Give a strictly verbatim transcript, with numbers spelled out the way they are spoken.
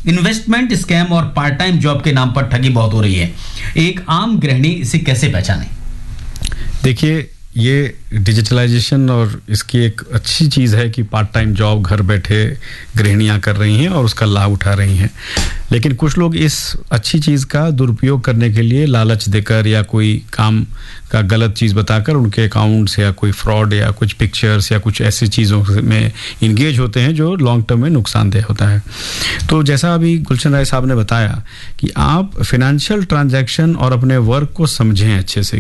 Investment scam और part time job के नाम पर ठगी बहुत हो रही है। एक आम गृहिणी इसे कैसे पहचाने? देखिए, ये डिजिटलाइजेशन और इसकी एक अच्छी चीज़ है कि पार्ट टाइम जॉब घर बैठे गृहिणियाँ कर रही हैं और उसका लाभ उठा रही हैं। लेकिन कुछ लोग इस अच्छी चीज़ का दुरुपयोग करने के लिए लालच देकर या कोई काम का गलत चीज़ बताकर उनके अकाउंट्स या कोई फ्रॉड या कुछ पिक्चर्स या कुछ ऐसी चीज़ों में इंगेज होते हैं जो लॉन्ग टर्म में नुकसानदेह होता है। तो जैसा अभी गुलशन राय साहब ने बताया कि आप फिनेंशियल ट्रांजैक्शन और अपने वर्क को समझें अच्छे से